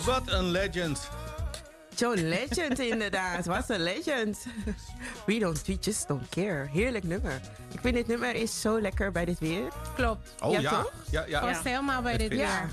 Wat een legend. John Legend inderdaad. Wat een legend. We just don't care. Heerlijk nummer. Ik vind dit nummer is zo lekker bij dit weer. Klopt. Oh Ja, ja. toch? Ja, ja. Past helemaal bij dit Ja. weer.